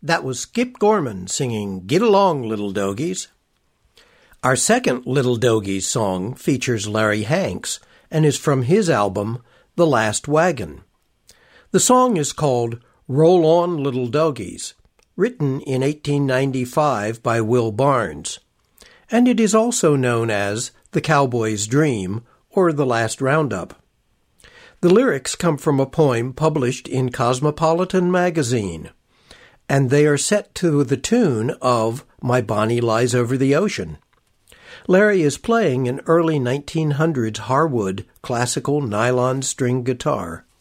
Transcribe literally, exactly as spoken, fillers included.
That was Skip Gorman singing Get Along, Little Dogies. Our second Little Dogies song features Larry Hanks and is from his album, The Last Wagon. The song is called Roll On, Little Dogies, written in eighteen ninety-five by Will Barnes, and it is also known as The Cowboy's Dream or The Last Roundup. The lyrics come from a poem published in Cosmopolitan magazine, and they are set to the tune of My Bonnie Lies Over the Ocean. Larry is playing an early nineteen hundreds Harwood classical nylon string guitar.